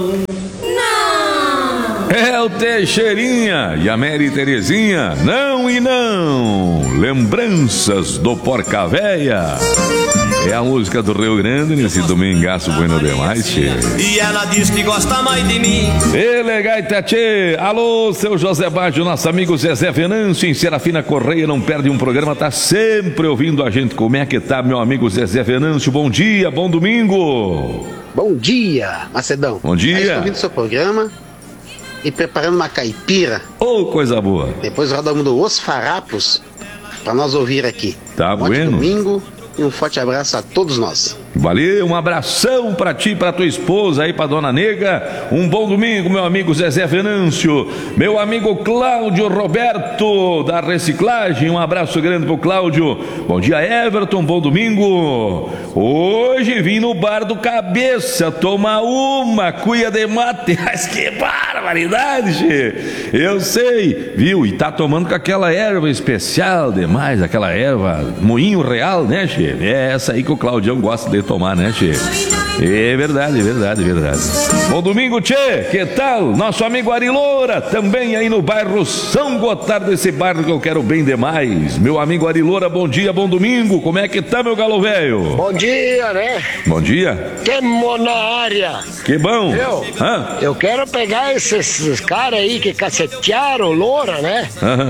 É o Teixeirinha e a Mary Terezinha, não e não. Lembranças do Porca Véia. É a música do Rio Grande nesse domingaço bueno demais, tchê. E ela diz que gosta mais de mim. Elegaita, tchê. Alô, seu José Baggio, nosso amigo Zezé Venâncio, em Serafina Correia, não perde um programa, tá sempre ouvindo a gente. Como é que tá, meu amigo Zezé Venâncio? Bom dia, bom domingo. Bom dia, Macedão. Bom dia. Estou ouvindo seu programa e preparando uma caipira. Ô, coisa boa. Depois rodamos Os Farrapos para nós ouvir aqui. Tá bueno. Domingo e um forte abraço a todos nós. Valeu, um abração pra ti, pra tua esposa aí, pra dona Nega. Um bom domingo, meu amigo Zezé Venâncio. Meu amigo Cláudio Roberto, da Reciclagem. Um abraço grande pro Cláudio. Bom dia, Everton, bom domingo. Hoje vim no bar do Cabeça tomar uma cuia de mate. Mas que barbaridade, che. Eu sei, viu? E tá tomando com aquela erva especial demais, aquela erva moinho real, né, che? É essa aí que o Claudião gosta de tomar, né, tchê? É verdade, é verdade, é verdade. Bom domingo, tchê, que tal? Nosso amigo Ari Loura, também aí no bairro São Gotardo, esse bairro que eu quero bem demais. Meu amigo Ari Loura, bom dia, bom domingo, como é que tá, meu galo velho? Bom dia, né? Bom dia. Temo na área. Que bom. Eu quero pegar esses caras aí que cacetearam Loura, né?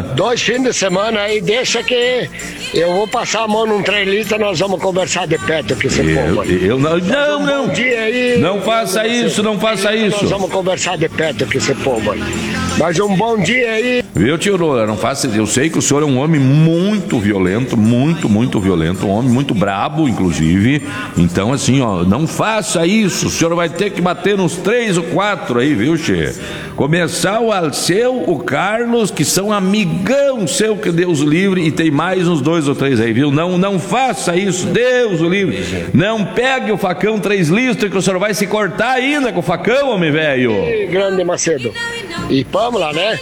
2 fins de semana aí, deixa que eu vou passar a mão num 3 litros, nós vamos conversar de perto aqui, você eu não. Bom dia aí. Não faça isso, não faça isso. Nós vamos conversar de perto aqui, esse povo aí. Mas um bom dia aí. Viu, tio Loura, não faça. Eu sei que o senhor é um homem muito violento, muito violento, um homem muito brabo, inclusive. Então, assim, ó, não faça isso. O senhor vai ter que bater nos 3 ou 4 aí, viu, che? Começar o Alceu, o Carlos, que são amigão seu, que Deus o livre, e tem mais uns 2 ou 3 aí, viu? Não faça isso, Deus o livre. Não pegue o facão 3 litros, que o senhor vai se cortar ainda com o facão, homem velho. Grande Macedo. E vamos lá, né?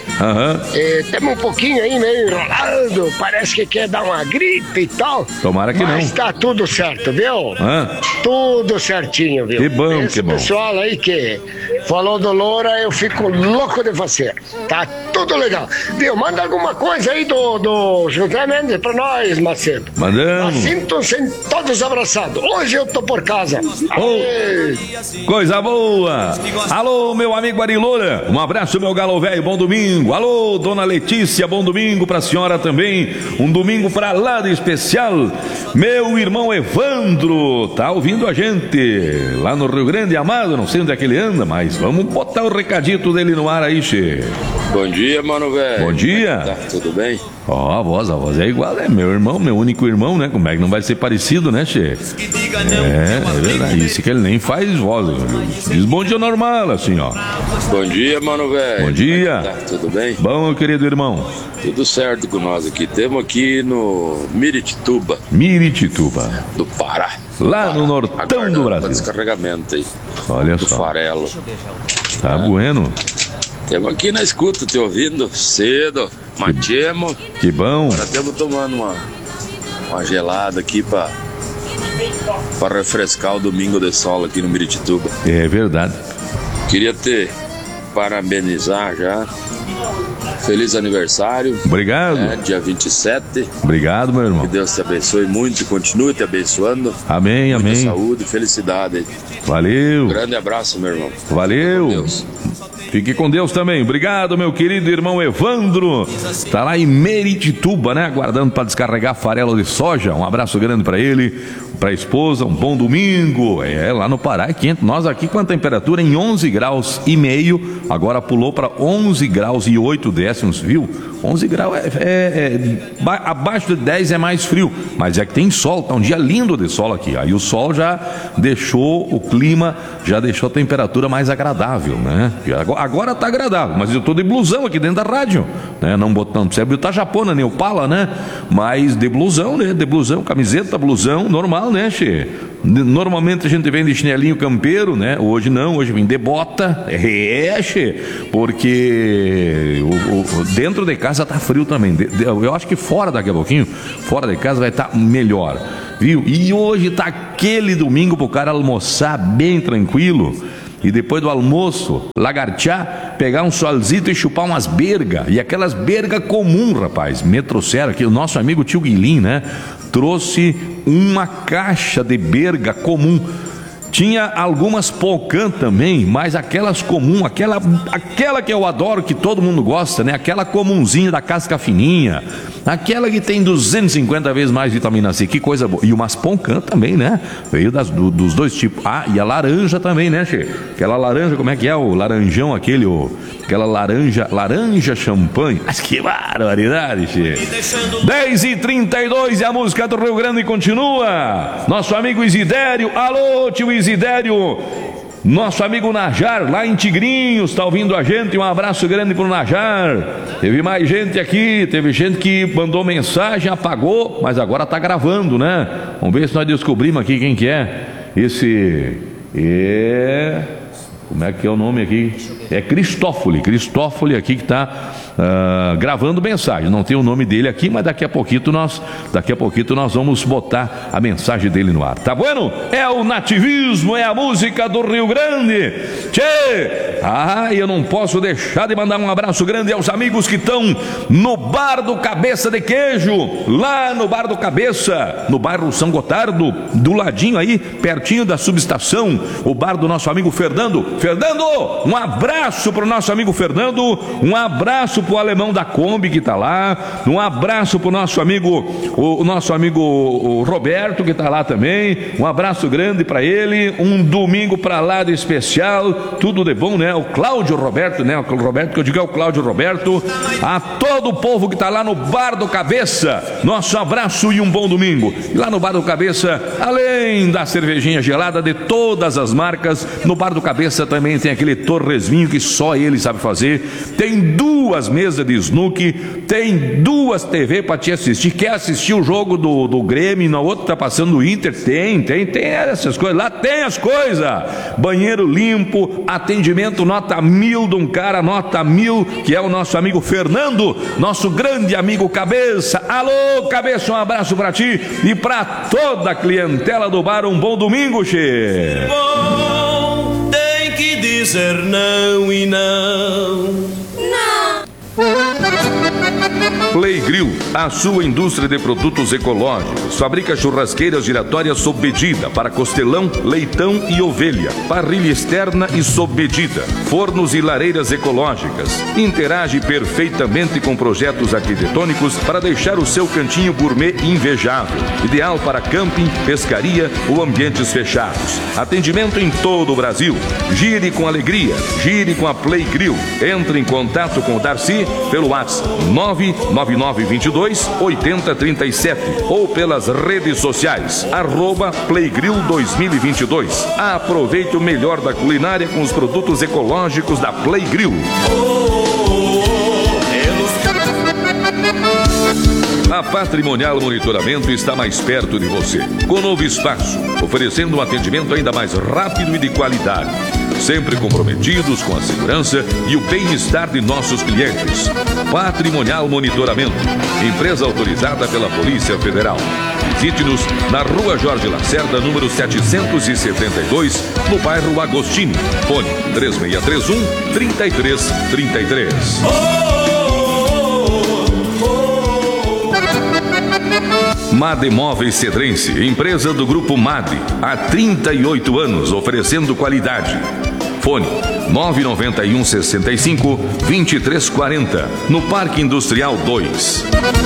Temos um pouquinho aí meio enrolado, parece que quer dar uma gripe e tal. Tomara que não. Mas tá tudo certo, viu? Tudo certinho, viu? Que bom, Esse que bom. pessoal aí que falou do Loura, eu fico louco de você. Tá tudo legal. Viu? Manda alguma coisa aí do José Mendes pra nós, Macedo. Mandamos. Sintam-se todos abraçados. Hoje eu tô por casa. Coisa boa. Alô, meu amigo Ari Loura. Um abraço, meu galo velho. Bom domingo. Alô, dona Letícia. Bom domingo pra senhora também. Um domingo pra lá de especial. Meu irmão Evandro tá ouvindo a gente lá no Rio Grande, amado. Não sei onde é que ele anda, mas vamos botar o recadito dele no ar aí, che. Bom dia, mano, velho. Bom dia. Tá, tudo bem? Ó, a voz é igual, é meu irmão, meu único irmão, né? Como é que não vai ser parecido, né, che? É verdade, isso que ele nem faz voz. Diz bom dia normal, assim, ó. Bom dia, mano, velho. Bom dia. Tá, tudo bem? Bom, meu querido irmão. Tudo certo com nós aqui. Temos aqui no Miritituba. Do Pará. Lá no nortão do Brasil. Descarregamento aí. Olha do só. farelo. Tá bueno. Temos aqui na escuta, te ouvindo cedo. Matemos. Que bom. Agora estamos tomando uma gelada aqui pra refrescar o domingo de sol aqui no Miritituba. É verdade. Queria te parabenizar já. Feliz aniversário. Obrigado. Dia 27. Obrigado, meu irmão. Que Deus te abençoe muito e continue te abençoando. Amém, Muita amém. saúde e felicidade. Valeu. Um grande abraço, meu irmão. Valeu. Com Deus. Fique com Deus também. Obrigado, meu querido irmão Evandro. Tá lá em Meritituba, né? Aguardando para descarregar farelo de soja. Um abraço grande para ele, para a esposa. Um bom domingo. Lá no Pará é quente. Nós aqui com a temperatura em 11 graus e meio. Agora pulou para 11 graus e 8 décimos, viu? 11 graus abaixo de 10 é mais frio. Mas é que tem sol. Tá um dia lindo de sol aqui. Aí o sol já deixou o clima, já deixou a temperatura mais agradável, né? Agora tá agradável, mas eu tô de blusão aqui dentro da rádio, né? Não botando, você viu, tá japona, nem Opala, né? Mas de blusão, né? De blusão, camiseta, blusão, normal, né, che? Normalmente a gente vem de chinelinho campeiro, né? Hoje não, hoje vem de bota, che? Porque dentro de casa tá frio também. Eu acho que fora daqui a pouquinho, fora de casa vai estar melhor, viu? E hoje tá aquele domingo pro cara almoçar bem tranquilo. e depois do almoço, lagartear, pegar um solzito e chupar umas berga. E aquelas berga comum, rapaz. Me trouxeram aqui, o nosso amigo tio Guilin, né? Trouxe uma caixa de berga comum. Tinha algumas pocã também, mas aquelas comum, aquela que eu adoro, que todo mundo gosta, né? Aquela comunzinha da casca fininha, aquela que tem 250 vezes mais vitamina C, que coisa boa. E umas pocã também, né? Veio dos dois tipos. Ah, e a laranja também, né, Che? Aquela laranja, como é que é? O laranjão aquele, aquela laranja champanhe. Mas que barbaridade, Che. 10h32 e a música do Rio Grande continua. Nosso amigo Isidério, alô, tio Isidério, nosso amigo Najar, lá em Tigrinhos, está ouvindo a gente. Um abraço grande pro Najar. Teve mais gente aqui, teve gente que mandou mensagem, apagou, mas agora tá gravando, né? Vamos ver se nós descobrimos aqui quem que é. Como é que é o nome aqui? É Cristófoli aqui que está gravando mensagem. Não tem o nome dele aqui, mas daqui a pouquinho nós vamos botar a mensagem dele no ar. Tá bueno? É o nativismo, é a música do Rio Grande. Tchê! Ah, eu não posso deixar de mandar um abraço grande aos amigos que estão no Bar do Cabeça de Queijo, lá no Bar do Cabeça, no bairro São Gotardo, do ladinho aí, pertinho da subestação, o bar do nosso amigo Fernando, um abraço para o nosso amigo Fernando, um abraço para o alemão da Kombi que está lá, um abraço para o nosso amigo o Roberto que está lá também, um abraço grande para ele, um domingo para lá de especial, tudo de bom, né? O Cláudio Roberto, né? O Roberto que eu digo é o Cláudio Roberto, a todo o povo que está lá no Bar do Cabeça, nosso abraço e um bom domingo. E lá no Bar do Cabeça, além da cervejinha gelada de todas as marcas, no Bar do Cabeça também tem aquele torresminho que só ele sabe fazer, tem 2 mesas de snooker, tem 2 TV para te assistir. Quer assistir o jogo do Grêmio, na outra tá passando o Inter? Tem essas coisas, lá tem as coisas, banheiro limpo, atendimento nota 1000 de um cara, nota 1000, que é o nosso amigo Fernando, nosso grande amigo Cabeça. Alô, Cabeça, um abraço para ti e para toda a clientela do bar, um bom domingo, che. Tem que dizer não e não. Play Grill, a sua indústria de produtos ecológicos. Fabrica churrasqueiras giratórias sob medida para costelão, leitão e ovelha, parrilha externa e sob medida, fornos e lareiras ecológicas. Interage perfeitamente com projetos arquitetônicos para deixar o seu cantinho gourmet invejável, ideal para camping, pescaria ou ambientes fechados. Atendimento em todo o Brasil. Gire com alegria, gire com a Play Grill. Entre em contato com o Darcy pelo WhatsApp 99922-8037 ou pelas redes sociais @Playgrill 2022. Aproveite o melhor da culinária com os produtos ecológicos da Play Grill. A Patrimonial Monitoramento está mais perto de você, com novo espaço, oferecendo um atendimento ainda mais rápido e de qualidade, sempre comprometidos com a segurança e o bem-estar de nossos clientes. Patrimonial Monitoramento, empresa autorizada pela Polícia Federal. Visite-nos na Rua Jorge Lacerda, número 772, no bairro Agostinho. Fone 3631-3333. MAD Móveis Cedrense, empresa do Grupo MAD, há 38 anos oferecendo qualidade. Fone 991 65 2340, no Parque Industrial 2.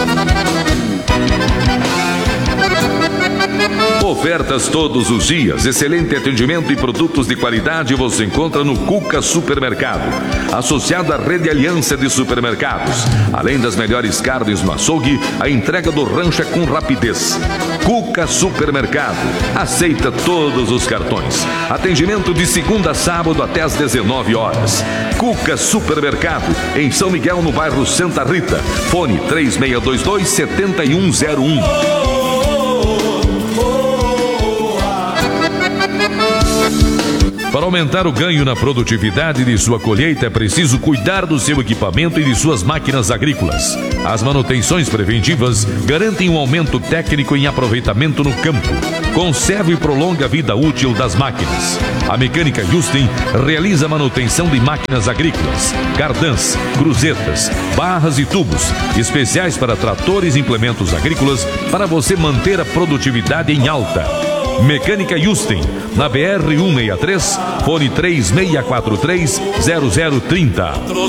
Ofertas todos os dias, excelente atendimento e produtos de qualidade você encontra no Cuca Supermercado, associado à Rede Aliança de Supermercados. Além das melhores carnes no açougue, a entrega do rancho é com rapidez. Cuca Supermercado, aceita todos os cartões. Atendimento de segunda a sábado até às 19 horas. Cuca Supermercado, em São Miguel, no bairro Santa Rita. Fone 3622-7101. Para aumentar o ganho na produtividade de sua colheita, é preciso cuidar do seu equipamento e de suas máquinas agrícolas. As manutenções preventivas garantem um aumento técnico em aproveitamento no campo. Conserve e prolonga a vida útil das máquinas. A Mecânica Justin realiza a manutenção de máquinas agrícolas, cardãs, cruzetas, barras e tubos, especiais para tratores e implementos agrícolas, para você manter a produtividade em alta. Mecânica Justin, na BR-163, fone 3643-0030.